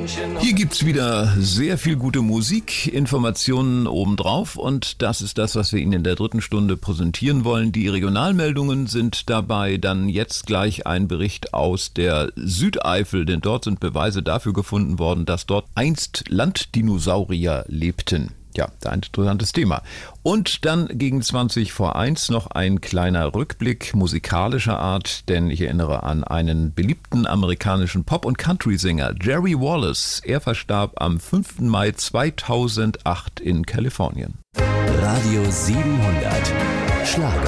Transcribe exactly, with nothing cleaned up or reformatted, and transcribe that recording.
Hier gibt's wieder sehr viel gute Musik, Informationen obendrauf und das ist das, was wir Ihnen in der dritten Stunde präsentieren wollen. Die Regionalmeldungen sind dabei, dann jetzt gleich ein Bericht aus der Südeifel, denn dort sind Beweise dafür gefunden worden, dass dort einst Landdinosaurier lebten. Ja, ein interessantes Thema. Und dann gegen zwanzig vor eins noch ein kleiner Rückblick musikalischer Art, denn ich erinnere an einen beliebten amerikanischen Pop- und Country-Sänger, Jerry Wallace. Er verstarb am fünften Mai zweitausendacht in Kalifornien. Radio siebenhundert Schlager.